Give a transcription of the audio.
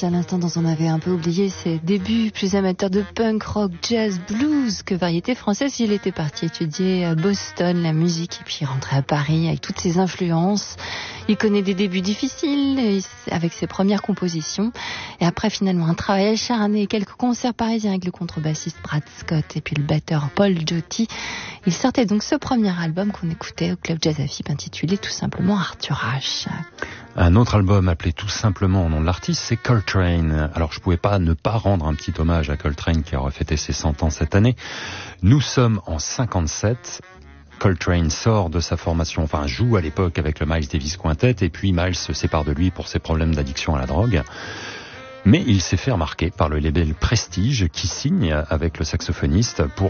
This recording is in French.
à l'instant dont on avait un peu oublié ses débuts, plus amateur de punk, rock, jazz, blues que variété française. Il était parti étudier à Boston la musique et puis rentrer à Paris avec toutes ses influences. Il connaît des débuts difficiles avec ses premières compositions et après finalement un travail acharné, quelques concerts parisiens avec le contrebassiste Brad Scott et puis le batteur Paul Giotti. Il sortait donc ce premier album qu'on écoutait au Club Jazz Afib intitulé tout simplement Arthur H. Un autre album appelé tout simplement au nom de l'artiste, c'est Coltrane. Alors je pouvais pas ne pas rendre un petit hommage à Coltrane qui aurait fêté ses 100 ans cette année. Nous sommes en 57. Coltrane sort de sa formation, enfin joue à l'époque avec le Miles Davis Quintet et puis Miles se sépare de lui pour ses problèmes d'addiction à la drogue. Mais il s'est fait remarquer par le label Prestige qui signe avec le saxophoniste pour